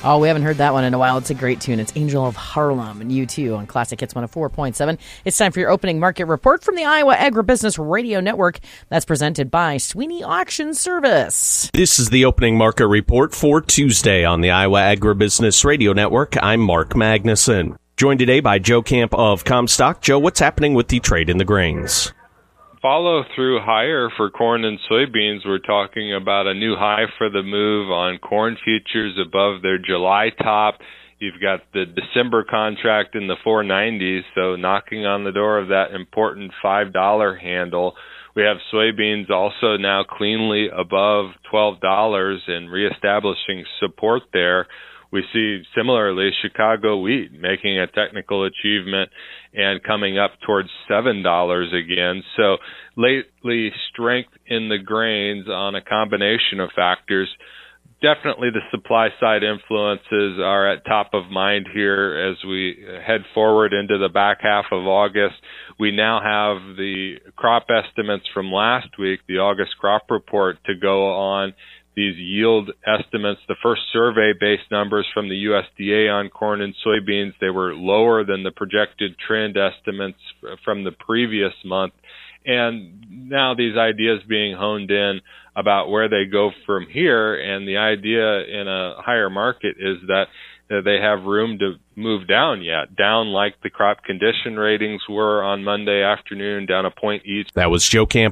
Oh, we haven't heard that one in a while. It's a great tune. It's Angel of Harlem and U2 on Classic Hits 104.7. It's time for your opening market report from the Iowa Agribusiness Radio Network. That's presented by Sweeney Auction Service. This is the opening market report for Tuesday on the Iowa Agribusiness Radio Network. I'm Mark Magnuson. Joined today by Joe Camp of Comstock. Joe, what's happening with the trade in the grains? Follow through higher for corn and soybeans. We're talking about a new high for the move on corn futures above their July top. You've got the December contract in the 490s, so knocking on the door of that important $5 handle. We have soybeans also now cleanly above $12 and reestablishing support there. We see similarly Chicago wheat making a technical achievement and coming up towards $7 again. So lately, strength in the grains on a combination of factors. Definitely the supply side influences are at top of mind here as we head forward into the back half of August. We now have the crop estimates from last week, the August crop report, to go on. These yield estimates, the first survey-based numbers from the USDA on corn and soybeans, they were lower than the projected trend estimates from the previous month. And now these ideas being honed in about where they go from here. And the idea in a higher market is that they have room to move down yet, down like the crop condition ratings were on Monday afternoon, down a point each. That was Joe Camp